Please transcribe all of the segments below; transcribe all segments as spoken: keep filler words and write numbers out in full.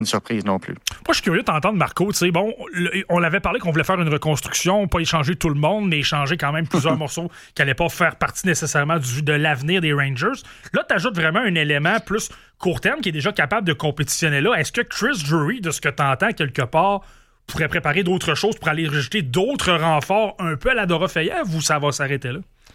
une surprise non plus. Moi, je suis curieux de t'entendre, Marco. Tu sais, bon, le, on l'avait parlé qu'on voulait faire une reconstruction, pas échanger tout le monde, mais échanger quand même plusieurs morceaux qui n'allaient pas faire partie nécessairement du, de l'avenir des Rangers. Là, tu ajoutes vraiment un élément plus court terme qui est déjà capable de compétitionner là. Est-ce que Chris Drury, de ce que tu entends quelque part, pourrait préparer d'autres choses pour aller rejeter d'autres renforts un peu à la Dorofeyev ou ça va s'arrêter là?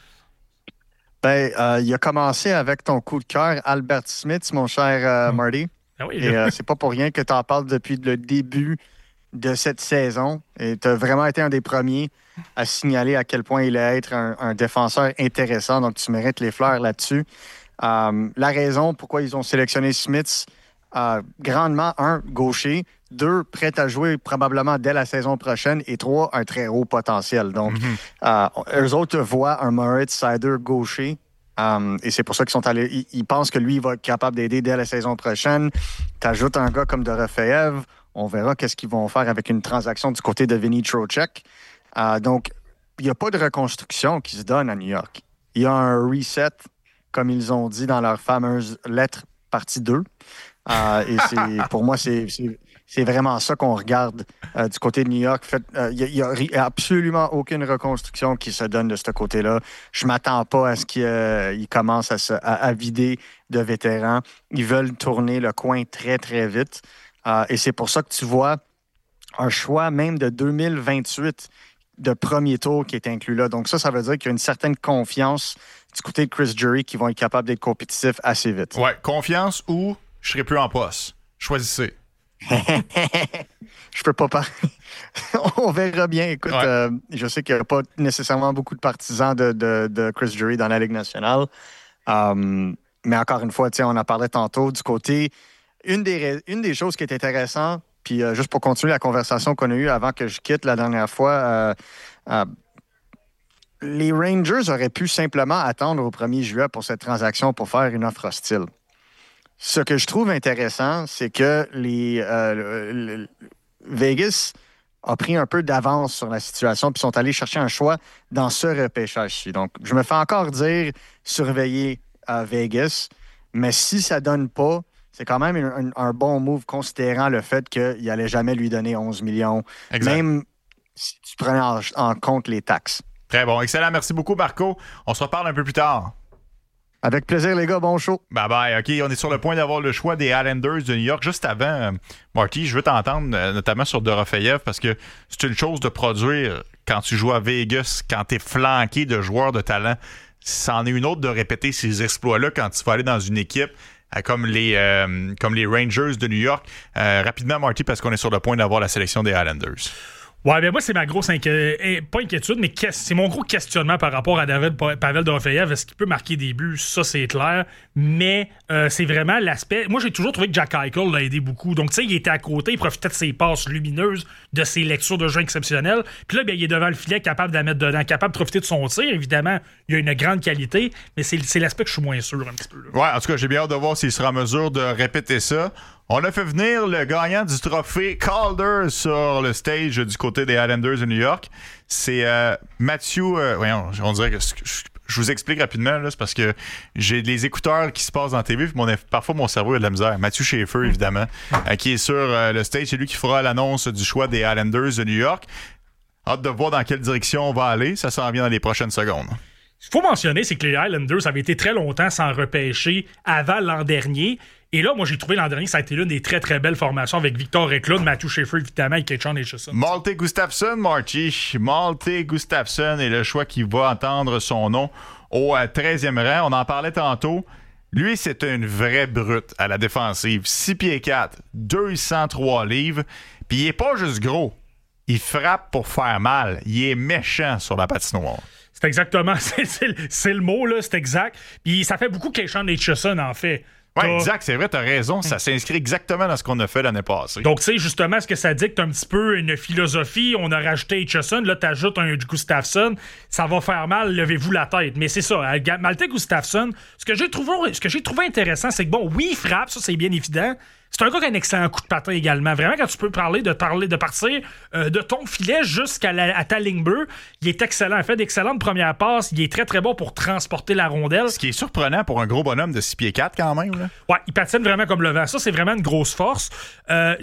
Ben, euh, il a commencé avec ton coup de cœur, Albert Smith, mon cher euh, mmh. Marty. Ah oui, Et euh, c'est pas pour rien que tu en parles depuis le début de cette saison. Et tu as vraiment été un des premiers à signaler à quel point il allait être un, un défenseur intéressant. Donc, tu mérites les fleurs là-dessus. Euh, la raison pourquoi ils ont sélectionné Smith, euh, grandement, un, gaucher. Deux, prêt à jouer probablement dès la saison prochaine. Et trois, un très haut potentiel. Donc, mm-hmm. euh, eux autres voient un Moritz Seider gaucher. Um, et c'est pour ça qu'ils sont allés. Ils, ils pensent que lui, il va être capable d'aider dès la saison prochaine. Tu ajoutes un gars comme Dorofeyev. On verra qu'est-ce qu'ils vont faire avec une transaction du côté de Vinny Trocheck. Uh, donc, il n'y a pas de reconstruction qui se donne à New York. Il y a un reset, comme ils ont dit dans leur fameuse lettre partie deux. Uh, et c'est, pour moi, c'est, c'est, c'est vraiment ça qu'on regarde euh, du côté de New York. Il n'y a, a, a absolument aucune reconstruction qui se donne de ce côté-là. Je ne m'attends pas à ce qu'ils euh, commencent à, se, à, à vider de vétérans. Ils veulent tourner le coin très, très vite. Euh, et c'est pour ça que tu vois un choix même de deux mille vingt-huit de premier tour qui est inclus là. Donc ça, ça veut dire qu'il y a une certaine confiance du côté de Chris Drury qui vont être capables d'être compétitifs assez vite. Ouais, confiance ou je serai plus en poste. Choisissez. Je peux pas parler. On verra bien. Écoute, ouais. euh, je sais qu'il n'y a pas nécessairement beaucoup de partisans de, de, de Chris Drury dans la Ligue nationale. Um, mais encore une fois, on en parlait tantôt du côté. Une des, une des choses qui est intéressante, puis euh, juste pour continuer la conversation qu'on a eue avant que je quitte la dernière fois, euh, euh, les Rangers auraient pu simplement attendre au premier juillet pour cette transaction pour faire une offre hostile. Ce que je trouve intéressant, c'est que les euh, le, le, Vegas a pris un peu d'avance sur la situation puis sont allés chercher un choix dans ce repêchage-ci. Donc, je me fais encore dire surveiller à Vegas, mais si ça donne pas, c'est quand même un, un bon move considérant le fait qu'il n'allait jamais lui donner onze millions, exact. Même si tu prenais en, en compte les taxes. Très bon, excellent. Merci beaucoup, Marco. On se reparle un peu plus tard. Avec plaisir, les gars. Bon show. Bye bye. OK, on est sur le point d'avoir le choix des Islanders de New York. Juste avant, euh, Marty, je veux t'entendre, euh, notamment sur Dorofeyev, parce que c'est une chose de produire quand tu joues à Vegas, quand tu es flanqué de joueurs de talent. C'en est une autre de répéter ces exploits-là quand tu vas aller dans une équipe euh, comme, les, euh, comme les Rangers de New York. Euh, rapidement, Marty, parce qu'on est sur le point d'avoir la sélection des Islanders. Ouais, ben moi, c'est ma grosse inquiétude. Pas inquiétude, mais que... c'est mon gros questionnement par rapport à David Pavel Dorofeyev. Est-ce qu'il peut marquer des buts? Ça, c'est clair. Mais euh, c'est vraiment l'aspect. Moi, j'ai toujours trouvé que Jack Eichel l'a aidé beaucoup. Donc, tu sais, il était à côté, il profitait de ses passes lumineuses, de ses lectures de jeu exceptionnelles. Puis là, ben, il est devant le filet, capable de la mettre dedans, capable de profiter de son tir. Évidemment, il a une grande qualité, mais c'est, c'est l'aspect que je suis moins sûr un petit peu. Là. Ouais, en tout cas, j'ai bien hâte de voir s'il sera en mesure de répéter ça. On a fait venir le gagnant du trophée Calder sur le stage du côté des Islanders de New York. C'est euh, Mathieu... Euh, voyons, on dirait que... Je, je vous explique rapidement, là, c'est parce que j'ai les écouteurs qui se passent dans la T V, puis mon, parfois mon cerveau a de la misère. Mathieu Schaefer, évidemment, euh, qui est sur euh, le stage. C'est lui qui fera l'annonce du choix des Islanders de New York. Hâte de voir dans quelle direction on va aller. Ça s'en vient dans les prochaines secondes. Ce qu'il faut mentionner, c'est que les Islanders avaient été très longtemps sans repêcher avant l'an dernier. Et là, moi, j'ai trouvé l'an dernier, ça a été l'une des très, très belles formations avec Victor Eklund, Matthew Schaefer, évidemment, et Ketchon Etchison. Malte Gustafsson, Marty. Malte Gustafsson est le choix qui va entendre son nom au treizième rang. On en parlait tantôt. Lui, c'est une vraie brute à la défensive. six pieds quatre, deux cent trois livres. Puis il est pas juste gros. Il frappe pour faire mal. Il est méchant sur la patinoire. C'est exactement, c'est, c'est, c'est le mot, là, c'est exact. Puis ça fait beaucoup Ketchon Etchison, en fait. Oui, exact, c'est vrai, t'as raison. Ça s'inscrit exactement dans ce qu'on a fait l'année passée. Donc, tu sais, justement, ce que ça dicte un petit peu une philosophie. On a rajouté Etchison, là, t'ajoutes un Gustafsson, ça va faire mal, levez-vous la tête. Mais c'est ça, Malte Gustafsson, ce que j'ai trouvé, ce que j'ai trouvé intéressant, c'est que, bon, oui, il frappe, ça, c'est bien évident. C'est un gars qui a un excellent coup de patin également. Vraiment, quand tu peux parler de parler de partir euh, de ton filet jusqu'à la, à ta ligne bleue, il est excellent. Il fait d'excellentes premières passes. Il est très, très bon pour transporter la rondelle. Ce qui est surprenant pour un gros bonhomme de six pieds quatre quand même. Là. Ouais, il patine vraiment comme le vent. Ça, c'est vraiment une grosse force. Euh,